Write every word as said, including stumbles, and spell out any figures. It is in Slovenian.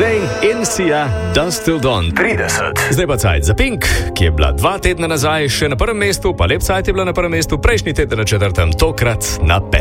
Zayn in Sia, Dusk Till Dawn trideset. Zdaj pa cajt za Pink, ki je bila dva tedna nazaj še na prvem mestu, pa lep cajt je bila na prvem mestu, prejšnji teden na četrtem, tokrat na petem.